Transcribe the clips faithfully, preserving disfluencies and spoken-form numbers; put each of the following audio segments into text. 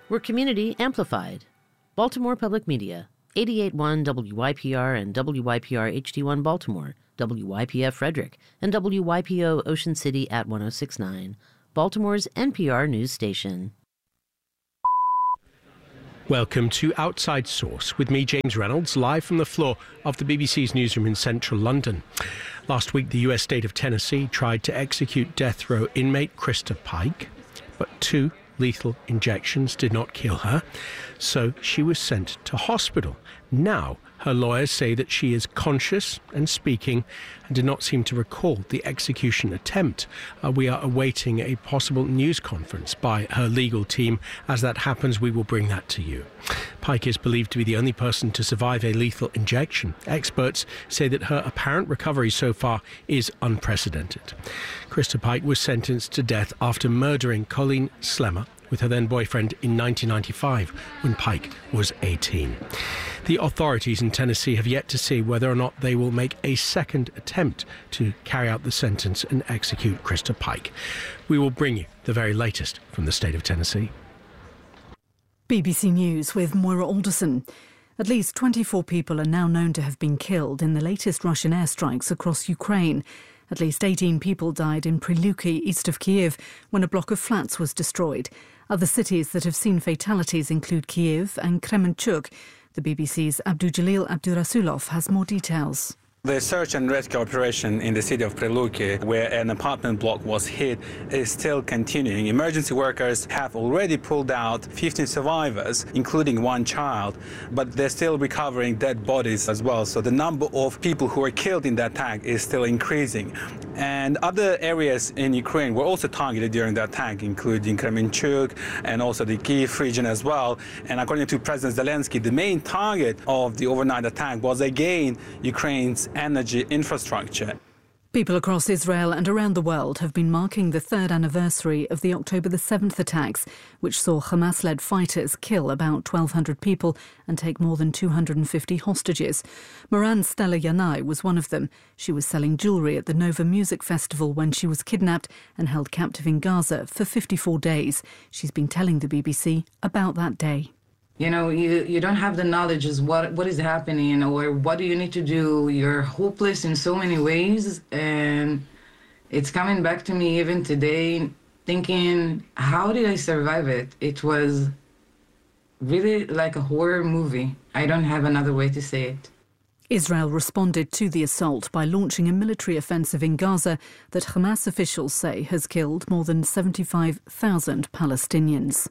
We're community amplified. Baltimore Public Media, eighty-eight point one W Y P R and W Y P R H D one Baltimore, W Y P F Frederick, and W Y P O Ocean City at one oh six point nine, Baltimore's N P R news station. Welcome to Outside Source with me, James Reynolds, live from the floor of the B B C's newsroom in central London. Last week, the U S state of Tennessee tried to execute death row inmate Krista Pike, but two lethal injections did not kill her, so she was sent to hospital. Now, her lawyers say that she is conscious and speaking and did not seem to recall the execution attempt. Uh, we are awaiting a possible news conference by her legal team. As that happens, we will bring that to you. Pike is believed to be the only person to survive a lethal injection. Experts say that her apparent recovery so far is unprecedented. Krista Pike was sentenced to death after murdering Colleen Slemmer with her then boyfriend in nineteen ninety-five when Pike was eighteen. The authorities in Tennessee have yet to see whether or not they will make a second attempt to carry out the sentence and execute Krista Pike. We will bring you the very latest from the state of Tennessee. B B C News with Moira Alderson. At least twenty-four people are now known to have been killed in the latest Russian airstrikes across Ukraine. At least eighteen people died in Prilupki, east of Kyiv, when a block of flats was destroyed. Other cities that have seen fatalities include Kyiv and Kremenchuk. The B B C's Abdujalil Abdurasulov has more details. The search and rescue operation in the city of Prilupki, where an apartment block was hit, is still continuing. Emergency workers have already pulled out fifteen survivors, including one child, but they're still recovering dead bodies as well. So the number of people who were killed in that attack is still increasing. And other areas in Ukraine were also targeted during the attack, including Kremenchuk and also the Kyiv region as well. And according to President Zelensky, the main target of the overnight attack was again Ukraine's energy infrastructure. People across Israel and around the world have been marking the third anniversary of the October the seventh attacks, which saw Hamas-led fighters kill about twelve hundred people and take more than two hundred fifty hostages. Moran Stella Yanai was one of them. She was selling jewellery at the Nova Music Festival when she was kidnapped and held captive in Gaza for fifty-four days. She's been telling the B B C about that day. You know, you, you don't have the knowledge of what, what is happening or what do you need to do. You're hopeless in so many ways. And it's coming back to me even today, thinking, how did I survive it? It was really like a horror movie. I don't have another way to say it. Israel responded to the assault by launching a military offensive in Gaza that Hamas officials say has killed more than seventy-five thousand Palestinians.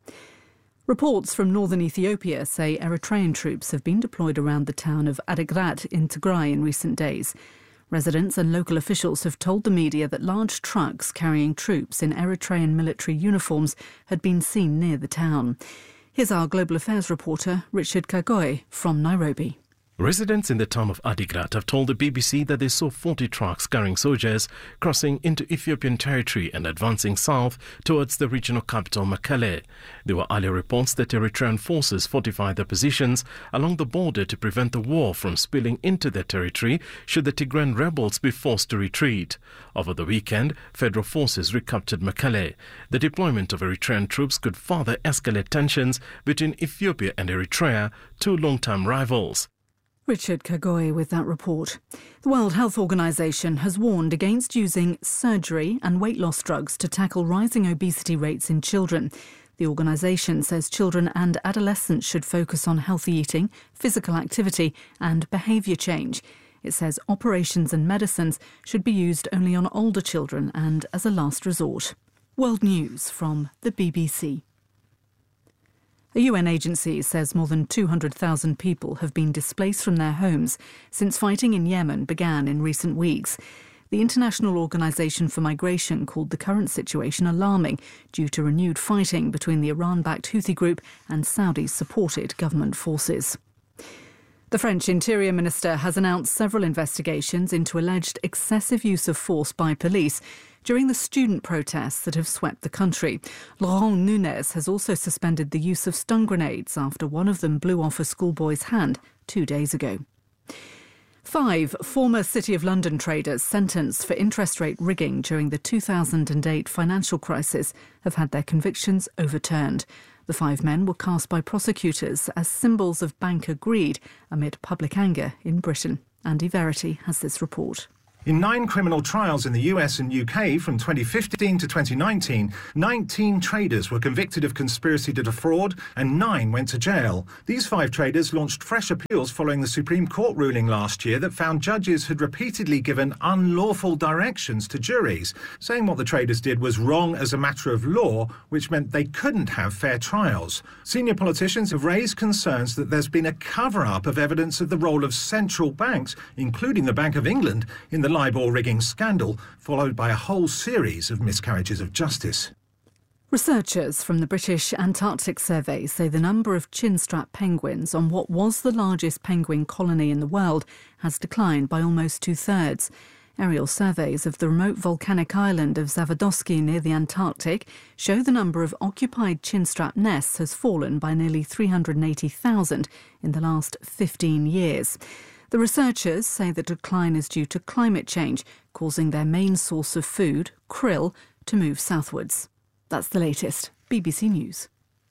Reports from northern Ethiopia say Eritrean troops have been deployed around the town of Adigrat in Tigray in recent days. Residents and local officials have told the media that large trucks carrying troops in Eritrean military uniforms had been seen near the town. Here's our Global Affairs reporter, Richard Kagoy, from Nairobi. Residents in the town of Adigrat have told the B B C that they saw forty trucks carrying soldiers crossing into Ethiopian territory and advancing south towards the regional capital Mekelle. There were earlier reports that Eritrean forces fortified their positions along the border to prevent the war from spilling into their territory should the Tigrayan rebels be forced to retreat. Over the weekend, federal forces recaptured Mekelle. The deployment of Eritrean troops could further escalate tensions between Ethiopia and Eritrea, two long-term rivals. Richard Kagoy with that report. The World Health Organization has warned against using surgery and weight loss drugs to tackle rising obesity rates in children. The organisation says children and adolescents should focus on healthy eating, physical activity and behaviour change. It says operations and medicines should be used only on older children and as a last resort. World News from the B B C. A U N agency says more than two hundred thousand people have been displaced from their homes since fighting in Yemen began in recent weeks. The International Organization for Migration called the current situation alarming due to renewed fighting between the Iran-backed Houthi group and Saudi-supported government forces. The French Interior Minister has announced several investigations into alleged excessive use of force by police during the student protests that have swept the country. Laurent Nunez has also suspended the use of stun grenades after one of them blew off a schoolboy's hand two days ago. Five former City of London traders sentenced for interest rate rigging during the two thousand eight financial crisis have had their convictions overturned. The five men were cast by prosecutors as symbols of banker greed amid public anger in Britain. Andy Verity has this report. In nine criminal trials in the U S and U K from twenty fifteen to twenty nineteen, nineteen traders were convicted of conspiracy to defraud and nine went to jail. These five traders launched fresh appeals following the Supreme Court ruling last year that found judges had repeatedly given unlawful directions to juries, saying what the traders did was wrong as a matter of law, which meant they couldn't have fair trials. Senior politicians have raised concerns that there's been a cover-up of evidence of the role of central banks, including the Bank of England, in the LIBOR rigging scandal, followed by a whole series of miscarriages of justice. Researchers from the British Antarctic Survey say the number of chinstrap penguins on what was the largest penguin colony in the world has declined by almost two-thirds. Aerial surveys of the remote volcanic island of Zavadovsky near the Antarctic show the number of occupied chinstrap nests has fallen by nearly three hundred eighty thousand in the last fifteen years. The researchers say the decline is due to climate change, causing their main source of food, krill, to move southwards. That's the latest. B B C News.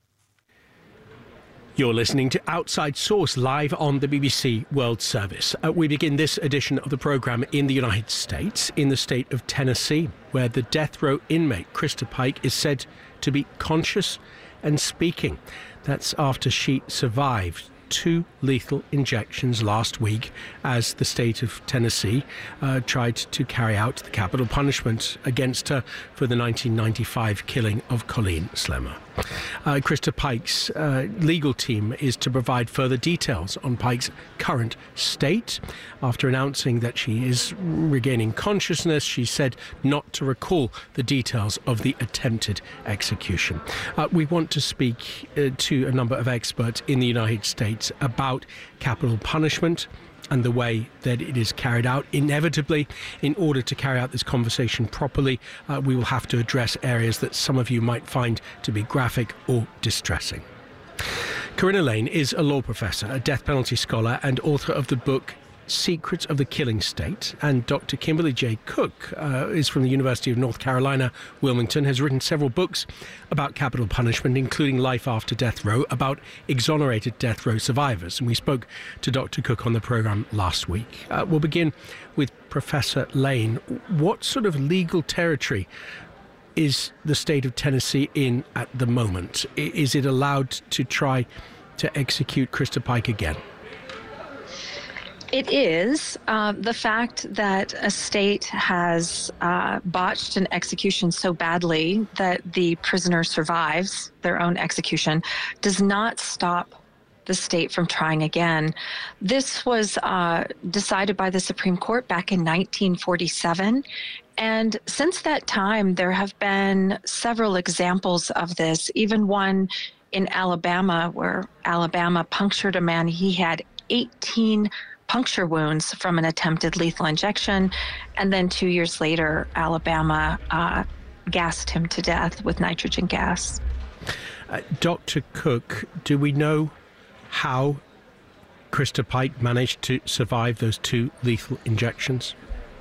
You're listening to Outside Source live on the B B C World Service. Uh, we begin this edition of the programme in the United States, in the state of Tennessee, where the death row inmate Krista Pike is said to be conscious and speaking. That's after she survived two lethal injections last week as the state of Tennessee uh, tried to carry out the capital punishment against her for the nineteen ninety-five killing of Colleen Slemmer. Uh, Krista Pike's uh, legal team is to provide further details on Pike's current state. After announcing that she is regaining consciousness, she said not to recall the details of the attempted execution. Uh, we want to speak uh, to a number of experts in the United States about capital punishment and the way that it is carried out. Inevitably, in order to carry out this conversation properly, uh, we will have to address areas that some of you might find to be graphic or distressing. Corinna Lane is a law professor, a death penalty scholar, and author of the book Secrets of the Killing State, and Doctor Kimberly J. Cook uh, is from the University of North Carolina, Wilmington, has written several books about capital punishment, including Life After Death Row, about exonerated death row survivors. And we spoke to Doctor Cook on the programme last week. Uh, we'll begin with Professor Lane. What sort of legal territory is the state of Tennessee in at the moment? Is it allowed to try to execute Krista Pike again? It is. Uh, the fact that a state has uh, botched an execution so badly that the prisoner survives their own execution does not stop the state from trying again. This was uh, decided by the Supreme Court back in nineteen forty-seven. And since that time, there have been several examples of this, even one in Alabama where Alabama punctured a man. He had eighteen puncture wounds from an attempted lethal injection. And then two years later, Alabama uh, gassed him to death with nitrogen gas. Uh, Doctor Cook, do we know how Krista Pike managed to survive those two lethal injections?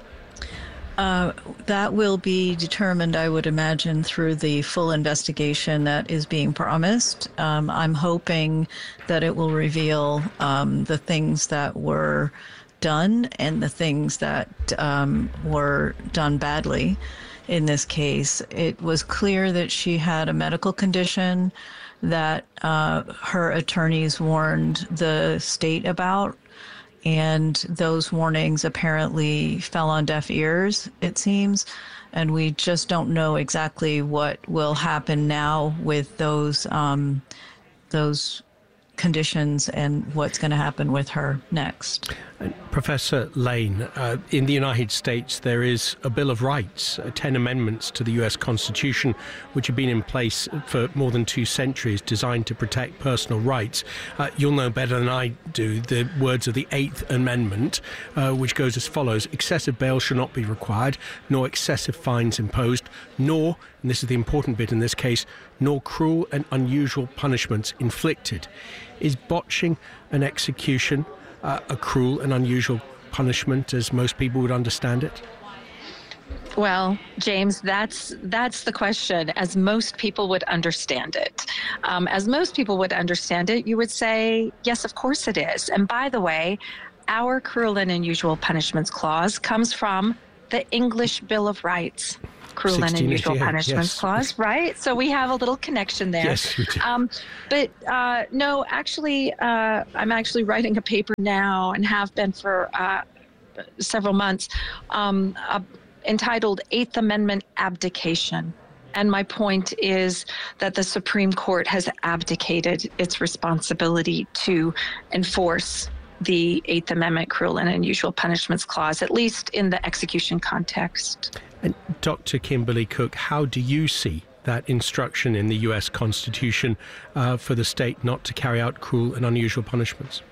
Uh, that will be determined, I would imagine, through the full investigation that is being promised. Um, I'm hoping that it will reveal um, the things that were done and the things that um, were done badly in this case. It was clear that she had a medical condition that uh, her attorneys warned the state about. And those warnings apparently fell on deaf ears, it seems. And we just don't know exactly what will happen now with those um, those conditions and what's going to happen with her next. And Professor Lane, uh, in the United States, there is a Bill of Rights, uh, ten amendments to the U S Constitution, which have been in place for more than two centuries, designed to protect personal rights. Uh, you'll know better than I do the words of the Eighth Amendment, uh, which goes as follows: excessive bail shall not be required, nor excessive fines imposed, nor, and this is the important bit in this case, nor cruel and unusual punishments inflicted. Is botching an execution uh, a cruel and unusual punishment as most people would understand it? Well, James, that's that's the question, as most people would understand it. Um, as most people would understand it, you would say, yes, of course it is. And by the way, our Cruel and Unusual Punishments Clause comes from the English Bill of Rights. Cruel and Unusual Punishments yes. Clause, right? So we have a little connection there. Yes, we do. Um, but uh, no, actually, uh, I'm actually writing a paper now and have been for uh, several months um, uh, entitled Eighth Amendment Abdication. And my point is that the Supreme Court has abdicated its responsibility to enforce the Eighth Amendment Cruel and Unusual Punishments Clause, at least in the execution context. And Doctor Kimberly Cook, how do you see that instruction in the U S Constitution uh, for the state not to carry out cruel and unusual punishments?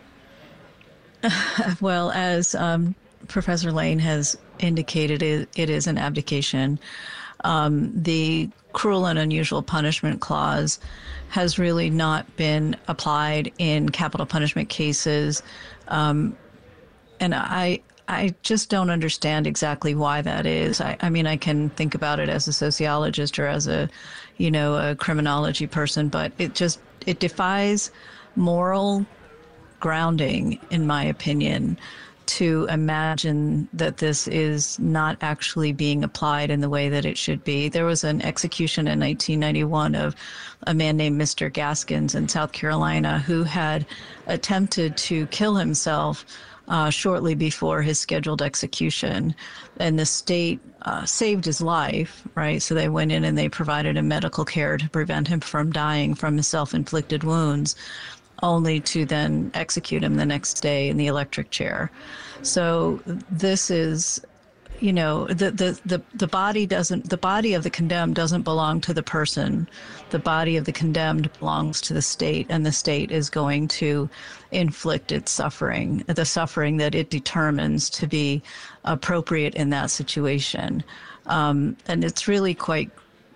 Well, as um, Professor Lane has indicated, it, it is an abdication. Um, the Cruel and Unusual Punishment Clause has really not been applied in capital punishment cases. Um, and I I just don't understand exactly why that is. I, I mean, I can think about it as a sociologist or as a, you know, a criminology person, but it just, it defies moral grounding, in my opinion, to imagine that this is not actually being applied in the way that it should be. There was an execution in nineteen ninety-one of a man named Mister Gaskins in South Carolina who had attempted to kill himself uh, shortly before his scheduled execution. And the state uh, saved his life, right? So they went in and they provided him medical care to prevent him from dying from his self-inflicted wounds, only to then execute him the next day in the electric chair. So this is, you know, the, the, the, the body doesn't, the body of the condemned doesn't belong to the person. The body of the condemned belongs to the state, and the state is going to inflict its suffering, the suffering that it determines to be appropriate in that situation. Um, and it's really quite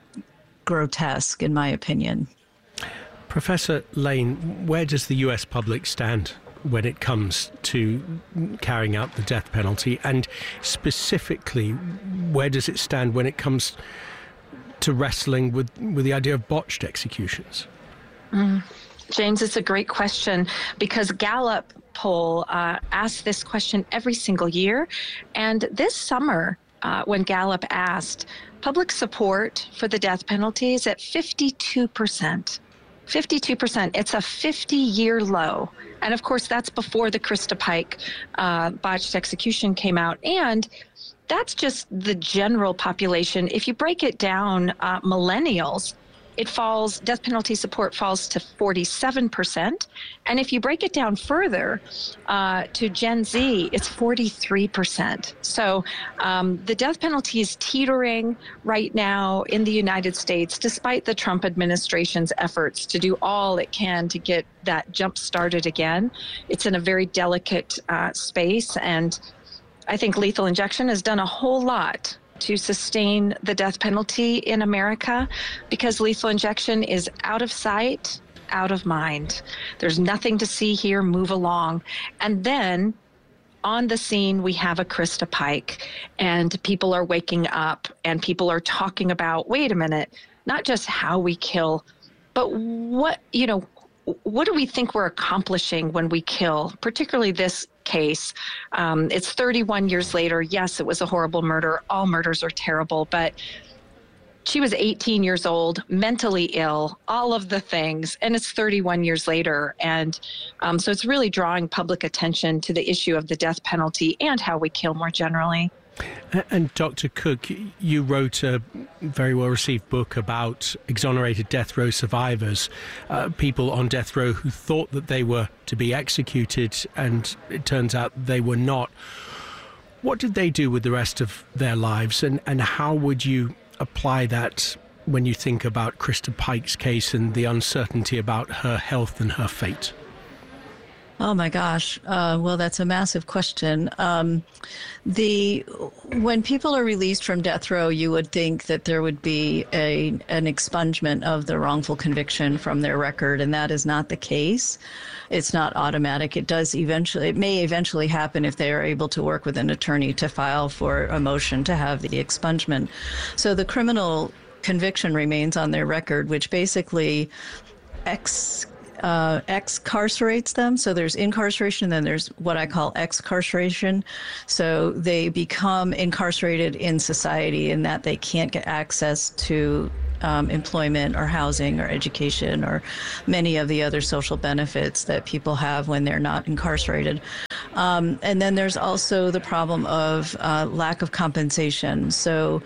grotesque, in my opinion. Professor Lane, where does the U S public stand when it comes to carrying out the death penalty? And specifically, where does it stand when it comes to wrestling with, with the idea of botched executions? Mm. James, it's a great question, because Gallup poll uh, asks this question every single year. And this summer, uh, when Gallup asked, public support for the death penalty is at fifty-two percent. fifty-two percent. It's a fifty-year low. And of course, that's before the Krista Pike uh, botched execution came out. And that's just the general population. If you break it down, uh, millennials, it falls, death penalty support falls to forty-seven percent. And if you break it down further uh, to Gen Z, it's forty-three percent. So um, the death penalty is teetering right now in the United States, despite the Trump administration's efforts to do all it can to get that jump started again. It's in a very delicate uh, space. And I think lethal injection has done a whole lot to sustain the death penalty in America, because lethal injection is out of sight, out of mind. There's nothing to see here, move along. And then on the scene, we have a Krista Pike, and people are waking up and people are talking about, wait a minute, not just how we kill, but what, you know, what do we think we're accomplishing when we kill, particularly this case? Um, it's thirty-one years later. Yes, it was a horrible murder. All murders are terrible, but she was eighteen years old, mentally ill, all of the things, and it's thirty-one years later. And um, so it's really drawing public attention to the issue of the death penalty and how we kill more generally. And Doctor Cook, you wrote a very well-received book about exonerated death row survivors, uh, people on death row who thought that they were to be executed, and it turns out they were not. What did they do with the rest of their lives, and, and how would you apply that when you think about Krista Pike's case and the uncertainty about her health and her fate? Oh my gosh. Uh, well, that's a massive question. Um, the when people are released from death row, you would think that there would be a an expungement of the wrongful conviction from their record, and that is not the case. It's not automatic. It does eventually, it may eventually happen if they are able to work with an attorney to file for a motion to have the expungement. So the criminal conviction remains on their record, which basically ex Uh, excarcerates them. So there's incarceration, then there's what I call excarceration. So they become incarcerated in society in that they can't get access to um, employment or housing or education or many of the other social benefits that people have when they're not incarcerated. Um, and then there's also the problem of uh, lack of compensation. So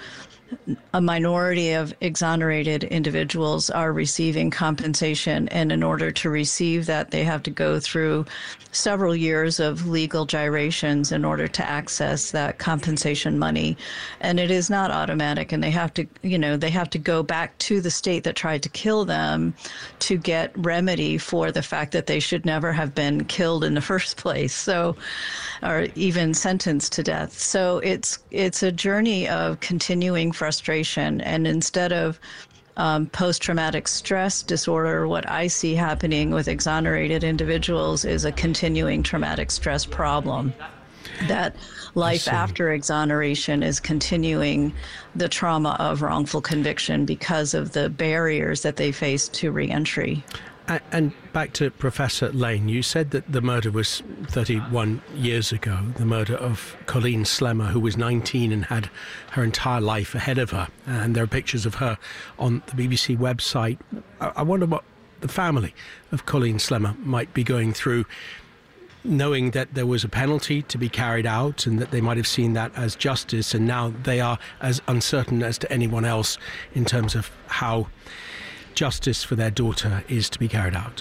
a minority of exonerated individuals are receiving compensation, and in order to receive that, they have to go through several years of legal gyrations in order to access that compensation money. And it is not automatic, and they have to, you know, they have to go back to the state that tried to kill them to get remedy for the fact that they should never have been killed in the first place, so, or even sentenced to death. So it's it's a journey of continuing frustration, and instead of um, post-traumatic stress disorder, what I see happening with exonerated individuals is a continuing traumatic stress problem. That life after exoneration is continuing the trauma of wrongful conviction because of the barriers that they face to reentry. And back to Professor Lane, you said that the murder was thirty-one years ago, the murder of Colleen Slemmer, who was nineteen and had her entire life ahead of her. And there are pictures of her on the B B C website. I wonder what the family of Colleen Slemmer might be going through, knowing that there was a penalty to be carried out and that they might have seen that as justice, and now they are as uncertain as to anyone else in terms of how justice for their daughter is to be carried out.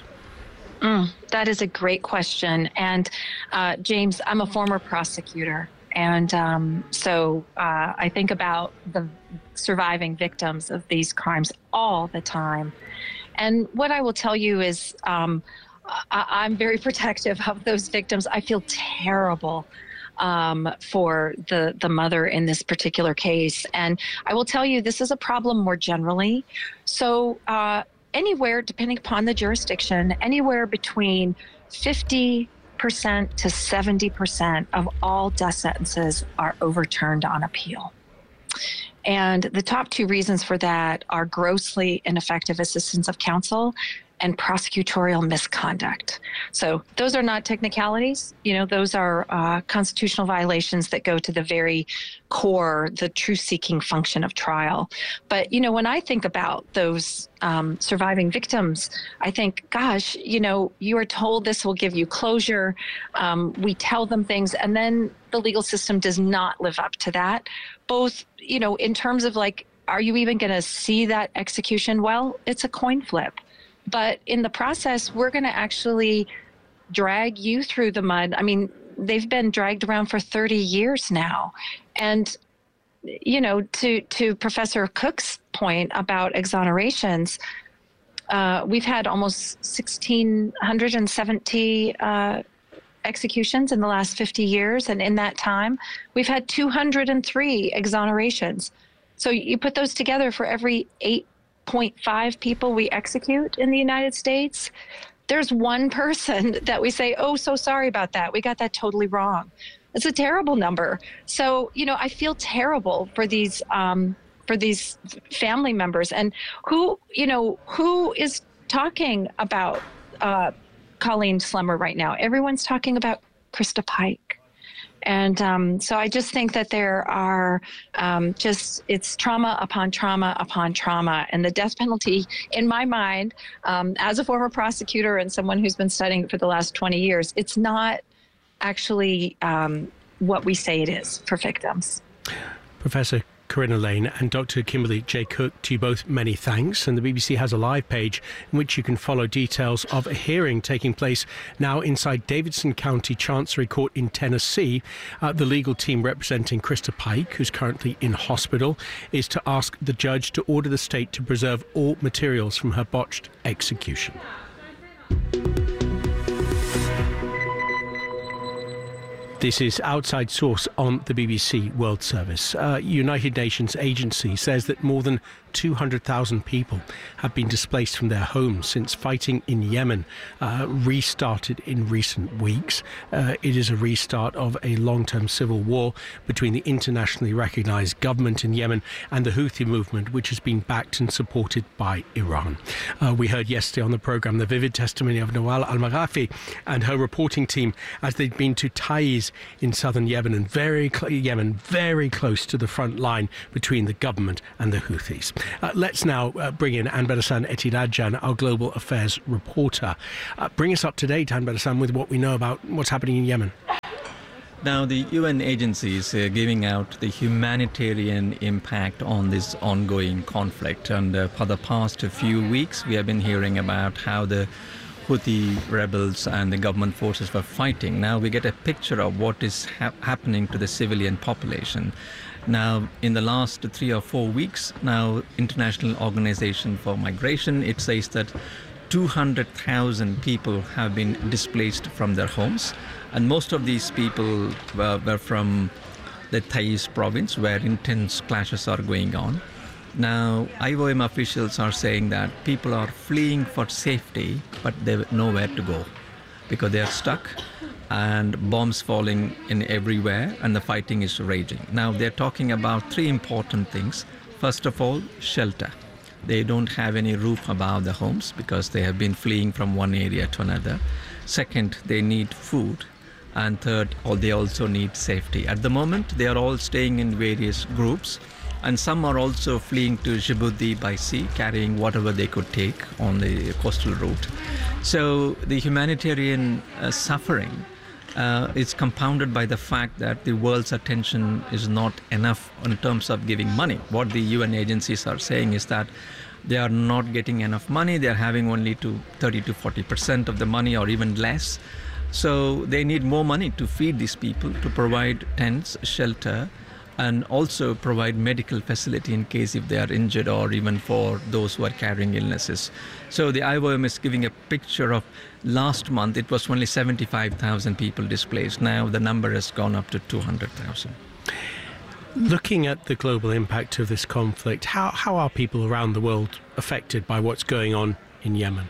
Mm, that is a great question. And uh, James, I'm a former prosecutor. And um, so uh, I think about the surviving victims of these crimes all the time. And what I will tell you is um, I- I'm very protective of those victims. I feel terrible um, for the, the mother in this particular case. And I will tell you, this is a problem more generally. So uh, anywhere, depending upon the jurisdiction, anywhere between fifty percent to seventy percent of all death sentences are overturned on appeal. And the top two reasons for that are grossly ineffective assistance of counsel and prosecutorial misconduct. So those are not technicalities. You know, those are uh, constitutional violations that go to the very core, the truth-seeking function of trial. But, you know, when I think about those um, surviving victims, I think, gosh, you know, you are told this will give you closure. Um, we tell them things, and then the legal system does not live up to that. Both, you know, in terms of like, are you even going to see that execution? Well, it's a coin flip. But in the process, we're going to actually drag you through the mud. I mean, they've been dragged around for thirty years now. And, you know, to, to Professor Cook's point about exonerations, uh, we've had almost one thousand six hundred seventy uh, executions in the last fifty years. And in that time, we've had two hundred three exonerations. So you put those together, for every eight point five people we execute in the United States, there's one person that we say, oh, so sorry about that. We got that totally wrong. It's a terrible number. So, you know, I feel terrible for these um, for these family members. And who, you know, who is talking about uh, Colleen Slemmer right now? Everyone's talking about Krista Pike. And um, so I just think that there are um, just, it's trauma upon trauma upon trauma. And the death penalty, in my mind, um, as a former prosecutor and someone who's been studying it for the last twenty years, it's not actually um, what we say it is for victims. Professor Corinna Lane and Doctor Kimberly J. Cook, to you both, many thanks. And the B B C has a live page in which you can follow details of a hearing taking place now inside Davidson County Chancery Court in Tennessee. Uh, the legal team representing Krista Pike, who's currently in hospital, is to ask the judge to order the state to preserve all materials from her botched execution. This is Outside Source on the B B C World Service. Uh, United Nations agency says that more than two hundred thousand people have been displaced from their homes since fighting in Yemen uh, restarted in recent weeks. Uh, it is a restart of a long-term civil war between the internationally recognised government in Yemen and the Houthi movement, which has been backed and supported by Iran. Uh, we heard yesterday on the programme the vivid testimony of Nawal al-Maghafi and her reporting team as they'd been to Taiz in southern Yemen and very cl- Yemen, very close to the front line between the government and the Houthis. Uh, let's now uh, bring in Anbarasan Etidajan, our global affairs reporter. Uh, bring us up to date, Anbarasan, with what we know about what's happening in Yemen. Now, the U N agencies are giving out the humanitarian impact on this ongoing conflict. And uh, for the past few weeks, we have been hearing about how the Houthi rebels and the government forces were fighting. Now we get a picture of what is ha- happening to the civilian population. Now, in the last three or four weeks, now International Organization for Migration, it says that two hundred thousand people have been displaced from their homes. And most of these people were, were from the Taiz province, where intense clashes are going on. Now, I O M officials are saying that people are fleeing for safety, but they have nowhere to go because they are stuck and bombs falling in everywhere and the fighting is raging. Now, they're talking about three important things. First of all, shelter. They don't have any roof above the homes because they have been fleeing from one area to another. Second, they need food. And third, they also need safety. At the moment, they are all staying in various groups. And some are also fleeing to Djibouti by sea, carrying whatever they could take on the coastal route. So the humanitarian uh, suffering uh, is compounded by the fact that the world's attention is not enough in terms of giving money. What the U N agencies are saying is that they are not getting enough money. They are having only to thirty to forty percent of the money or even less. So they need more money to feed these people, to provide tents, shelter, and also provide medical facility in case if they are injured or even for those who are carrying illnesses. So the I O M is giving a picture of last month, it was only seventy-five thousand people displaced. Now the number has gone up to two hundred thousand. Looking at the global impact of this conflict, how, how are people around the world affected by what's going on in Yemen?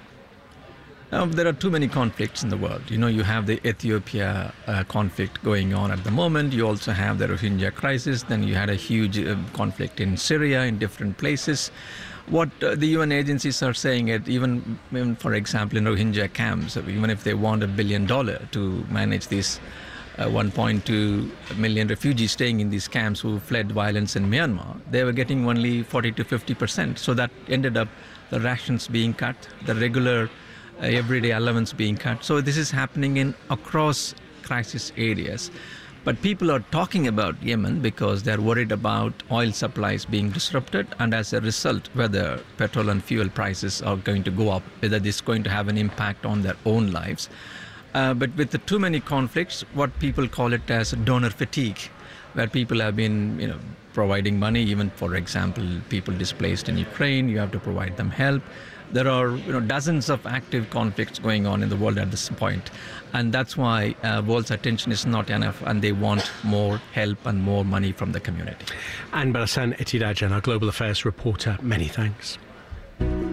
Um, there are too many conflicts in the world. You know, you have the Ethiopia uh, conflict going on at the moment. You also have the Rohingya crisis. Then you had a huge uh, conflict in Syria, in different places. What uh, the U N agencies are saying, it even, even for example, in Rohingya camps, even if they want a billion dollars to manage these uh, one point two million refugees staying in these camps who fled violence in Myanmar, they were getting only forty to fifty percent. So that ended up the rations being cut, the regular Uh, everyday allowance being cut. So this is happening in across crisis areas. But people are talking about Yemen because they're worried about oil supplies being disrupted, and as a result, whether petrol and fuel prices are going to go up, whether this is going to have an impact on their own lives. Uh, but with the too many conflicts, what people call it as donor fatigue, where people have been, you know, providing money, even for example, people displaced in Ukraine, you have to provide them help. There are, you know, dozens of active conflicts going on in the world at this point. And that's why uh, world's attention is not enough, and they want more help and more money from the community. Anbarasan Etidajan, our global affairs reporter, many thanks.